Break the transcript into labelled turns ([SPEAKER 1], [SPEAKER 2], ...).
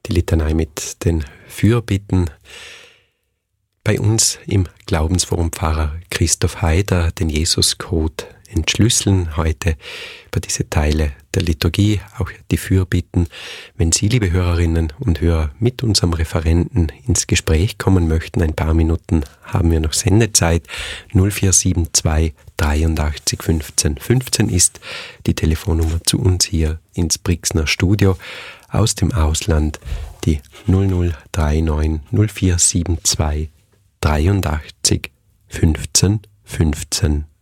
[SPEAKER 1] die Litanei mit den Fürbitten. Bei uns im Glaubensforum Pfarrer Christoph Haider den Jesuscode entschlüsseln. Heute über diese Teile der Liturgie, auch die Fürbitten. Wenn Sie, liebe Hörerinnen und Hörer, mit unserem Referenten ins Gespräch kommen möchten, ein paar Minuten haben wir noch Sendezeit. 0472 83 15 15 ist die Telefonnummer zu uns hier ins Brixner Studio. Aus dem Ausland die 0039 0472 83 15 15.